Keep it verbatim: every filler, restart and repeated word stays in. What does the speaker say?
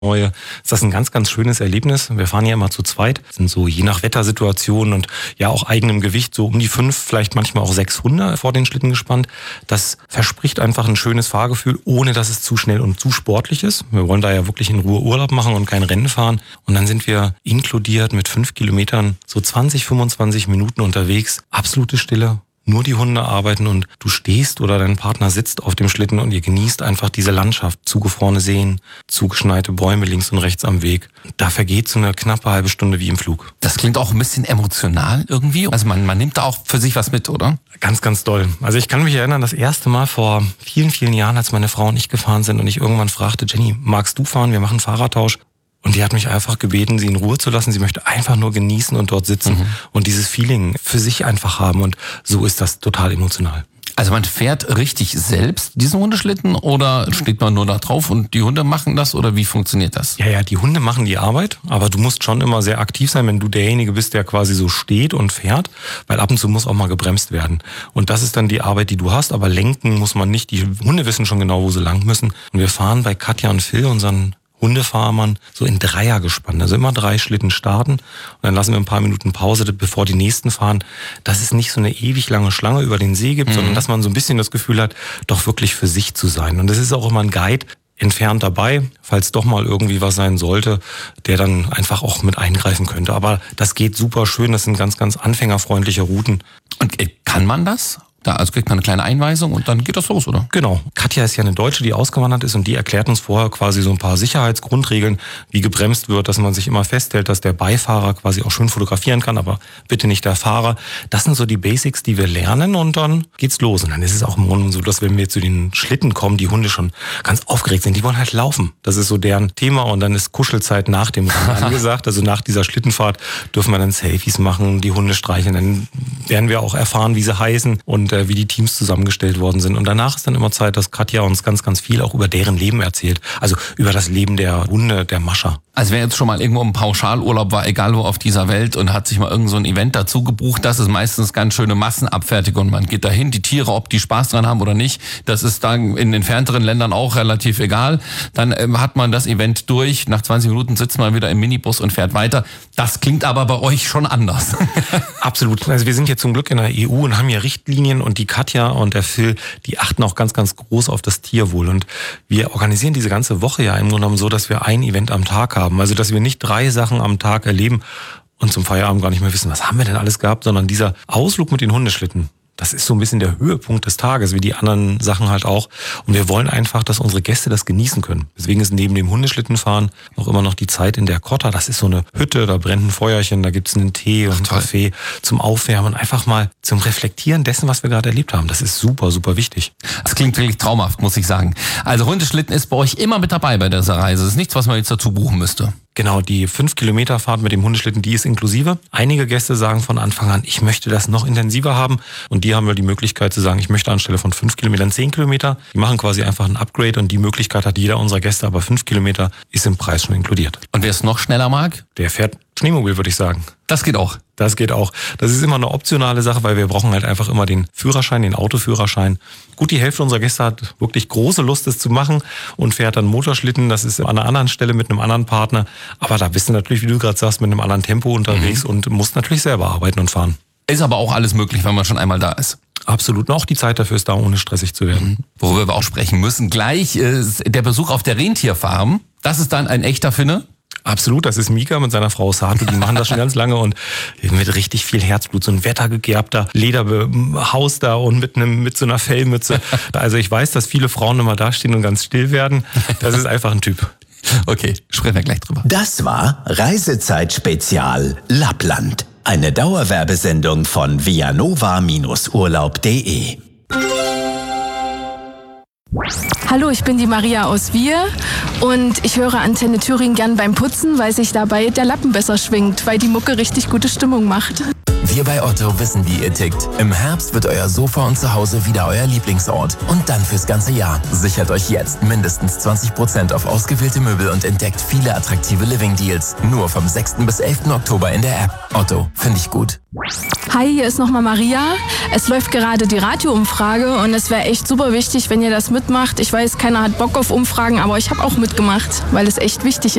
Neue, ist das ein ganz, ganz schönes Erlebnis. Wir fahren ja immer zu zweit, sind so je nach Wettersituation und ja auch eigenem Gewicht so um die fünf, vielleicht manchmal auch sechs Hunde vor den Schlitten gespannt. Das verspricht einfach ein schönes Fahrgefühl, ohne dass es zu schnell und zu sportlich ist. Wir wollen da ja wirklich in Ruhe Urlaub machen und kein Rennen fahren. Und dann sind wir inkludiert mit fünf Kilometern so zwanzig, fünfundzwanzig Minuten unterwegs. Absolute Stille. Nur die Hunde arbeiten und du stehst oder dein Partner sitzt auf dem Schlitten und ihr genießt einfach diese Landschaft. Zugefrorene Seen, zugeschneite Bäume links und rechts am Weg. Da vergeht so eine knappe halbe Stunde wie im Flug. Das klingt auch ein bisschen emotional irgendwie. Also man, man nimmt da auch für sich was mit, oder? Ganz, ganz doll. Also ich kann mich erinnern, das erste Mal vor vielen, vielen Jahren, als meine Frau und ich gefahren sind und ich irgendwann fragte, Jenny, magst du fahren? Wir machen Fahrradtausch. Und die hat mich einfach gebeten, sie in Ruhe zu lassen. Sie möchte einfach nur genießen und dort sitzen mhm. und dieses Feeling für sich einfach haben. Und so ist das total emotional. Also man fährt richtig selbst diesen Hundeschlitten oder steht man nur da drauf und die Hunde machen das oder wie funktioniert das? Ja, ja, die Hunde machen die Arbeit, aber du musst schon immer sehr aktiv sein, wenn du derjenige bist, der quasi so steht und fährt, weil ab und zu muss auch mal gebremst werden. Und das ist dann die Arbeit, die du hast, aber lenken muss man nicht. Die Hunde wissen schon genau, wo sie lang müssen. Und wir fahren bei Katja und Phil, unseren Hundefahrern, so in Dreier gespannt. Also immer drei Schlitten starten und dann lassen wir ein paar Minuten Pause, bevor die nächsten fahren. Dass es nicht so eine ewig lange Schlange über den See gibt, mhm. sondern dass man so ein bisschen das Gefühl hat, doch wirklich für sich zu sein. Und es ist auch immer ein Guide entfernt dabei, falls doch mal irgendwie was sein sollte, der dann einfach auch mit eingreifen könnte. Aber das geht super schön, das sind ganz, ganz anfängerfreundliche Routen. Und kann man das? Da, also kriegt man eine kleine Einweisung und dann geht das los, oder? Genau. Katja ist ja eine Deutsche, die ausgewandert ist und die erklärt uns vorher quasi so ein paar Sicherheitsgrundregeln, wie gebremst wird, dass man sich immer festhält, dass der Beifahrer quasi auch schön fotografieren kann, aber bitte nicht der Fahrer. Das sind so die Basics, die wir lernen und dann geht's los. Und dann ist es auch im Grunde so, dass wenn wir zu den Schlitten kommen, die Hunde schon ganz aufgeregt sind. Die wollen halt laufen. Das ist so deren Thema und dann ist Kuschelzeit nach dem Rennen angesagt. Also nach dieser Schlittenfahrt dürfen wir dann Selfies machen, die Hunde streicheln. Dann werden wir auch erfahren, wie sie heißen und wie die Teams zusammengestellt worden sind. Und danach ist dann immer Zeit, dass Katja uns ganz, ganz viel auch über deren Leben erzählt. Also über das Leben der Hunde, der Mascher. Also wer jetzt schon mal irgendwo im Pauschalurlaub war, egal wo auf dieser Welt und hat sich mal irgend so ein Event dazu gebucht, das ist meistens ganz schöne Massenabfertigung. Man geht dahin, die Tiere, ob die Spaß dran haben oder nicht, das ist dann in entfernteren Ländern auch relativ egal. Dann ähm, hat man das Event durch, nach zwanzig Minuten sitzt man wieder im Minibus und fährt weiter. Das klingt aber bei euch schon anders. Absolut. Also wir sind hier zum Glück in der E U und haben hier Richtlinien und die Katja und der Phil, die achten auch ganz, ganz groß auf das Tierwohl. Und wir organisieren diese ganze Woche ja im Grunde genommen so, dass wir ein Event am Tag haben. Also dass wir nicht drei Sachen am Tag erleben und zum Feierabend gar nicht mehr wissen, was haben wir denn alles gehabt, sondern dieser Ausflug mit den Hundeschlitten. Das ist so ein bisschen der Höhepunkt des Tages, wie die anderen Sachen halt auch. Und wir wollen einfach, dass unsere Gäste das genießen können. Deswegen ist neben dem Hundeschlittenfahren auch immer noch die Zeit in der Kotta. Das ist so eine Hütte, da brennt ein Feuerchen, da gibt's einen Tee und einen Kaffee zum Aufwärmen. Einfach mal zum Reflektieren dessen, was wir gerade erlebt haben. Das ist super, super wichtig. Das klingt wirklich traumhaft, muss ich sagen. Also Hundeschlitten ist bei euch immer mit dabei bei dieser Reise. Das ist nichts, was man jetzt dazu buchen müsste. Genau, die fünf Kilometer Fahrt mit dem Hundeschlitten, die ist inklusive. Einige Gäste sagen von Anfang an, ich möchte das noch intensiver haben. Und die haben wir die Möglichkeit zu sagen, ich möchte anstelle von fünf Kilometern zehn Kilometer. Die machen quasi einfach ein Upgrade und die Möglichkeit hat jeder unserer Gäste, aber fünf Kilometer ist im Preis schon inkludiert. Und wer es noch schneller mag? Der fährt Schneemobil, würde ich sagen. Das geht auch. Das geht auch. Das ist immer eine optionale Sache, weil wir brauchen halt einfach immer den Führerschein, den Autoführerschein. Gut, die Hälfte unserer Gäste hat wirklich große Lust, das zu machen und fährt dann Motorschlitten. Das ist an einer anderen Stelle mit einem anderen Partner. Aber da bist du natürlich, wie du gerade sagst, mit einem anderen Tempo unterwegs mhm. und musst natürlich selber arbeiten und fahren. Ist aber auch alles möglich, wenn man schon einmal da ist. Absolut. Und auch die Zeit dafür ist da, ohne stressig zu werden. Mhm. Worüber wir auch sprechen müssen. Gleich ist der Besuch auf der Rentierfarm. Das ist dann ein echter Finne. Absolut, das ist Mika mit seiner Frau Sato, die machen das schon ganz lange und mit richtig viel Herzblut, so ein wettergegerbter Lederhaus da und mit einem mit so einer Fellmütze. Also ich weiß, dass viele Frauen immer da stehen und ganz still werden. Das ist einfach ein Typ. Okay, sprechen wir gleich drüber. Das war Reisezeit Spezial Lappland, eine Dauerwerbesendung von vianova Bindestrich urlaub punkt de. Hallo, ich bin die Maria aus Wir und ich höre Antenne Thüringen gern beim Putzen, weil sich dabei der Lappen besser schwingt, weil die Mucke richtig gute Stimmung macht. Wir bei Otto wissen, wie ihr tickt. Im Herbst wird euer Sofa und Zuhause wieder euer Lieblingsort. Und dann fürs ganze Jahr. Sichert euch jetzt mindestens zwanzig Prozent auf ausgewählte Möbel und entdeckt viele attraktive Living-Deals. Nur vom sechsten bis elften Oktober in der App. Otto, finde ich gut. Hi, hier ist nochmal Maria. Es läuft gerade die Radioumfrage und es wäre echt super wichtig, wenn ihr das mitmacht. Ich weiß, keiner hat Bock auf Umfragen, aber ich habe auch mitgemacht, weil es echt wichtig ist.